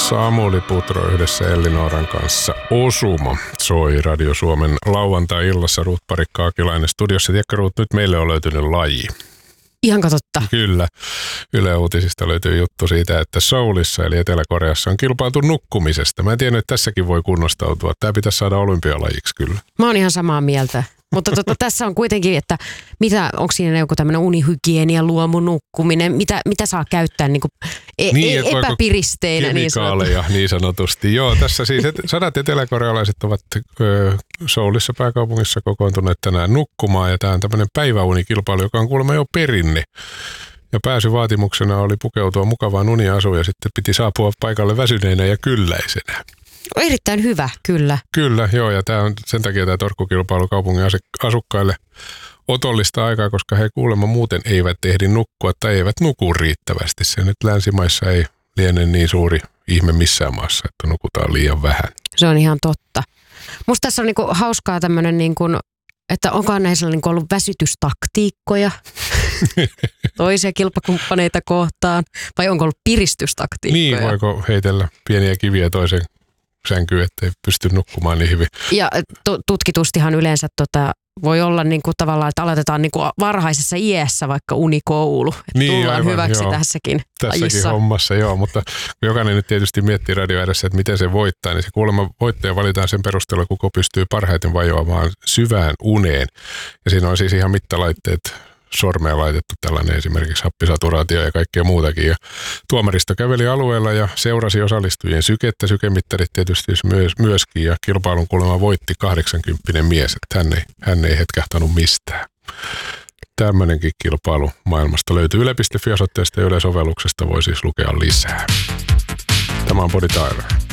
Samuli Putro yhdessä Elli-Nooran kanssa Osuma soi Radio Suomen lauantai-illassa. Ruut Parikka-Akilainen studiossa. Tiedätkö Ruut, nyt meille on löytynyt laji. Ihanko totta? Kyllä. Yle Uutisista löytyy juttu siitä, että Seoulissa eli Etelä-Koreassa on kilpailtu nukkumisesta. Mä en tiedä, että tässäkin voi kunnostautua. Tämä pitäisi saada olympialajiksi kyllä. Mä oon ihan samaa mieltä. Mutta tässä on kuitenkin, että onko siinä joku tämmöinen unihygienia, luomunukkuminen, mitä saa käyttää niin kuin epäpiristeinä. Kemikaaleja niin sanotusti. Joo, tässä siis sadat eteläkorealaiset ovat Seoulissa pääkaupungissa kokoontuneet tänään nukkumaan. Ja tämä on tämmöinen päiväunikilpailu, joka on kuulemma jo perinne. Ja pääsyvaatimuksena oli pukeutua mukavaan uniasuun ja sitten piti saapua paikalle väsyneenä ja kylläisenä. Erittäin hyvä, kyllä. Kyllä, joo, ja tämä on sen takia tämä torkkukilpailu kaupungin asukkaille otollista aikaa, koska he kuulemma muuten eivät ehdi nukkua tai eivät nuku riittävästi. Se nyt länsimaissa ei liene niin suuri ihme missään maassa, että nukutaan liian vähän. Se on ihan totta. Musta tässä on niinku hauskaa tämmöinen, niinku, että onkohan näissä niinku ollut väsytystaktiikkoja toisia kilpakumppaneita kohtaan, vai onko ollut piristystaktiikkoja? Niin, voiko heitellä pieniä kiviä toisen sänkyyn, ettei pysty nukkumaan niin hyvin. Ja tutkitustihan yleensä voi olla niinku tavallaan, että aloitetaan niinku varhaisessa iässä vaikka unikoulu. Että niin, tullaan aivan, hyväksi joo. Tässäkin hommassa, joo. Mutta jokainen nyt tietysti miettii radio edessä, että miten se voittaa. Niin se kuulemma voittaja valitaan sen perusteella, kuka pystyy parhaiten vajoamaan syvään uneen. Ja siinä on siis ihan mittalaitteet sormeen laitettu tällainen esimerkiksi happisaturaatio ja kaikkea muutakin. Ja tuomaristo käveli alueella ja seurasi osallistujien sykettä. Sykemittarit tietysti myöskin ja kilpailun kuulemma voitti 80 mies. Että hän ei hetkähtänyt mistään. Tämmöinenkin kilpailu maailmasta löytyy yle.fi-osoitteesta ja Yle-sovelluksesta voi siis lukea lisää. Tämä on Body Tire.